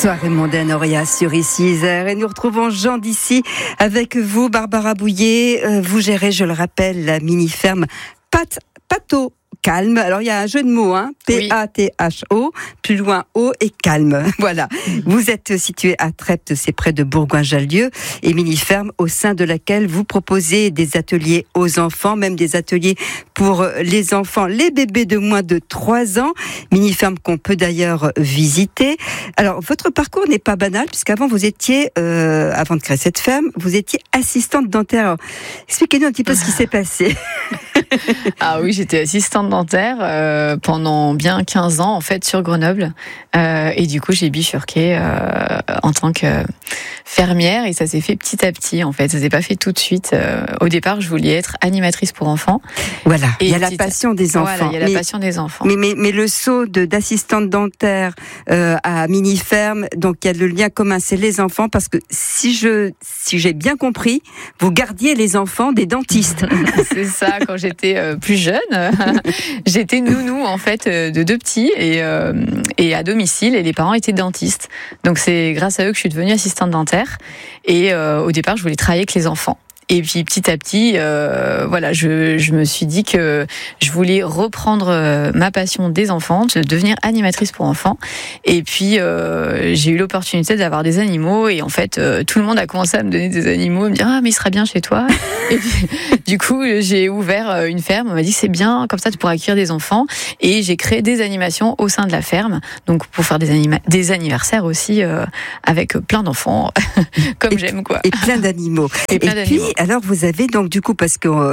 Soirée mondaine Auréa sur ici Isère et nous retrouvons Jean d'ici avec vous, Barbara Bouillet. Vous gérez, je le rappelle, la mini-ferme Pato Calme. Alors il y a un jeu de mots, P-A-T-H-O, plus loin O et calme. Voilà. Vous êtes situé à Treptes, c'est près de Bourgoin-Jallieu, et mini-ferme au sein de laquelle vous proposez des ateliers aux enfants, même des ateliers pour les enfants, les bébés de moins de 3 ans. Mini-ferme qu'on peut d'ailleurs visiter. Alors votre parcours n'est pas banal puisqu'avant vous étiez, avant de créer cette ferme, vous étiez assistante dentaire. Alors, expliquez-nous un petit peu ce qui s'est passé. Ah oui, j'étais assistante dentaire pendant bien 15 ans en fait sur Grenoble et du coup j'ai bifurqué en tant que fermière et ça s'est fait petit à petit en fait, ça s'est pas fait tout de suite. Au départ je voulais être animatrice pour enfants. Voilà, il y a la passion des enfants. Voilà, il y a la passion des enfants. Mais le saut d'assistante dentaire à mini-ferme, donc il y a le lien commun, c'est les enfants, parce que si j'ai bien compris, vous gardiez les enfants des dentistes. C'est ça, quand j'étais plus jeune, j'étais nounou en fait de 2 petits et à domicile et les parents étaient dentistes. Donc c'est grâce à eux que je suis devenue assistante dentaire et au départ je voulais travailler avec les enfants. Et puis petit à petit, voilà, je me suis dit que je voulais reprendre ma passion des enfants, de devenir animatrice pour enfants. Et puis j'ai eu l'opportunité d'avoir des animaux et en fait tout le monde a commencé à me donner des animaux, à me dire ah mais il sera bien chez toi. Et puis du coup j'ai ouvert une ferme. On m'a dit c'est bien, comme ça tu pourras accueillir des enfants. Et j'ai créé des animations au sein de la ferme, donc pour faire des anniversaires aussi avec plein d'enfants, comme j'aime quoi. Et plein d'animaux. Et plein d'animaux. Puis, alors vous avez donc du coup, parce que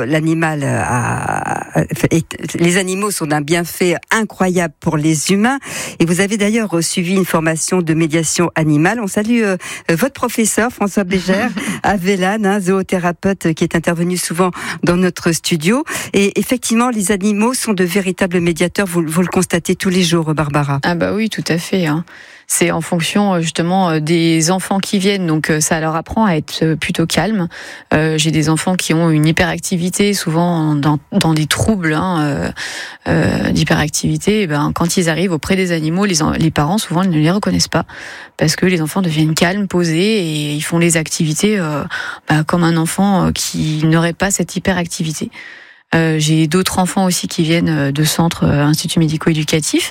les animaux sont d'un bienfait incroyable pour les humains, et vous avez d'ailleurs suivi une formation de médiation animale. On salue votre professeur François Bégère à Vélane, zoothérapeute qui est intervenu souvent dans notre studio. Et effectivement, les animaux sont de véritables médiateurs. Vous le constatez tous les jours, Barbara. Ah bah oui, tout à fait. C'est en fonction justement des enfants qui viennent, donc ça leur apprend à être plutôt calme. J'ai des enfants qui ont une hyperactivité, souvent dans des troubles d'hyperactivité. Et quand ils arrivent auprès des animaux, les parents souvent ne les reconnaissent pas parce que les enfants deviennent calmes, posés et ils font les activités comme un enfant qui n'aurait pas cette hyperactivité. J'ai d'autres enfants aussi qui viennent de centres instituts médico-éducatifs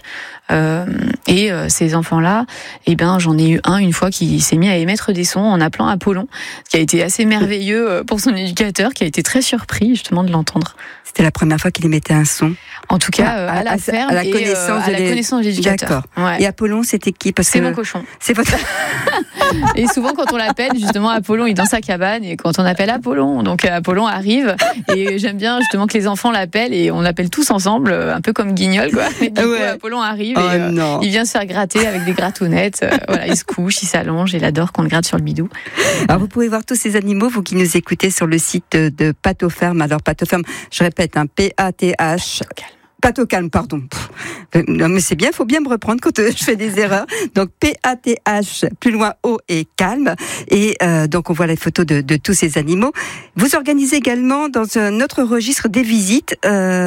et ces enfants-là, j'en ai eu une fois qui s'est mis à émettre des sons en appelant Apollon, ce qui a été assez merveilleux pour son éducateur, qui a été très surpris justement de l'entendre. C'était la première fois qu'il émettait un son. En tout cas, à la ferme à la connaissance de l'éducateur. D'accord. Ouais. Et Apollon, c'était qui? C'est mon cochon. C'est votre. Et souvent, quand on l'appelle, justement, Apollon, il est dans sa cabane, et quand on appelle Apollon, donc Apollon arrive, et j'aime bien justement que les enfants l'appellent, et on l'appelle tous ensemble, un peu comme Guignol, quoi. Et du coup, Apollon arrive, et il vient se faire gratter avec des gratounettes, voilà, il se couche, il s'allonge, il adore qu'on le gratte sur le bidou. Alors, vous pouvez voir tous ces animaux, vous qui nous écoutez, sur le site de Patoferme. Alors, Patoferme, je répète, P-A-T-H. Pato Calme, pardon. Non, mais c'est bien, il faut bien me reprendre quand je fais des erreurs. Donc, P-A-T-H, plus loin O et calme. Et donc, on voit les photos de tous ces animaux. Vous organisez également dans un autre registre des visites.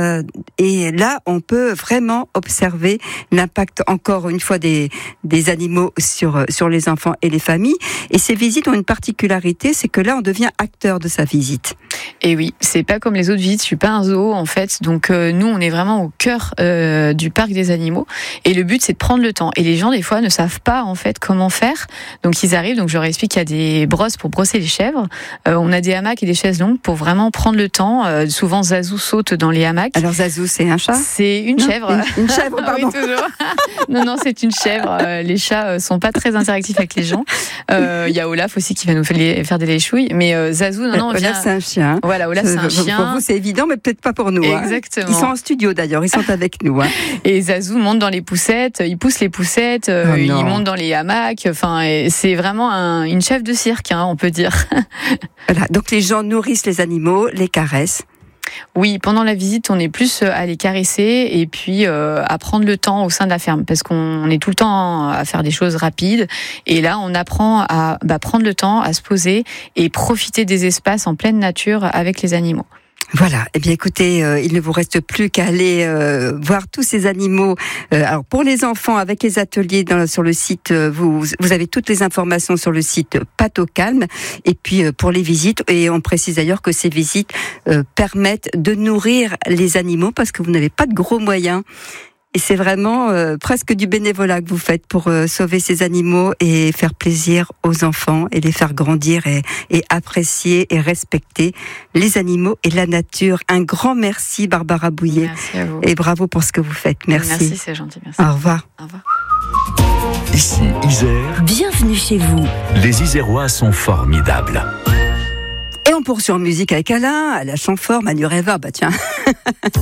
Et là, on peut vraiment observer l'impact, encore une fois, des animaux sur les enfants et les familles. Et ces visites ont une particularité, c'est que là, on devient acteur de sa visite. Et oui, c'est pas comme les autres visites, je suis pas un zoo en fait, donc nous on est vraiment au cœur du parc des animaux et le but c'est de prendre le temps et les gens des fois ne savent pas en fait comment faire, donc ils arrivent, donc je leur explique qu'il y a des brosses pour brosser les chèvres, on a des hamacs et des chaises longues pour vraiment prendre le temps, souvent Zazou saute dans les hamacs. Alors Zazou c'est un chat? C'est une chèvre. Une chèvre, pardon. Oui, toujours. Non, c'est une chèvre, les chats sont pas très interactifs avec les gens, il y a Olaf aussi qui va nous faire des léchouilles, mais Zazou, Olaf c'est un chien. Voilà, Olaf, c'est un chien. Pour vous, c'est évident, mais peut-être pas pour nous. Exactement. Ils sont en studio d'ailleurs, ils sont avec nous. Et Zazou monte dans les poussettes, il pousse les poussettes, il monte dans les hamacs. Enfin, c'est vraiment une chef de cirque, on peut dire. Voilà, donc les gens nourrissent les animaux, les caressent. Oui, pendant la visite, on est plus à les caresser et puis à prendre le temps au sein de la ferme parce qu'on est tout le temps à faire des choses rapides et là, on apprend à prendre le temps, à se poser et profiter des espaces en pleine nature avec les animaux. Voilà. Eh bien, écoutez, il ne vous reste plus qu'à aller voir tous ces animaux. Alors, pour les enfants, avec les ateliers sur le site, vous avez toutes les informations sur le site Pattes au Calme. Et puis, pour les visites, et on précise d'ailleurs que ces visites permettent de nourrir les animaux parce que vous n'avez pas de gros moyens. Et c'est vraiment presque du bénévolat que vous faites pour sauver ces animaux et faire plaisir aux enfants et les faire grandir et apprécier et respecter les animaux et la nature. Un grand merci Barbara Bouillet. Merci à vous. Et bravo pour ce que vous faites. Merci. Merci, c'est gentil. Merci. Au revoir. Au revoir. Ici Isère. Bienvenue chez vous. Les Isérois sont formidables. Et on poursuit en musique avec Alain, à la Chamfort, Manu Rêva, bah tiens.